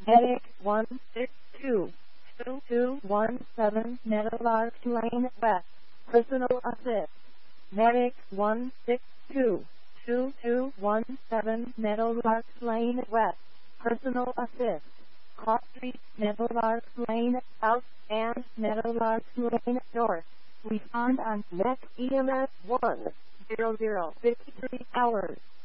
Medic 162-2217 Meadowlark Lane West. Personal assist. Medic 162-2217 Meadowlark Lane West. Personal assist. Cross Street, Meadowlark Lane South, and Meadowlark Lane North. Respond on Met EMS 100 53 hours.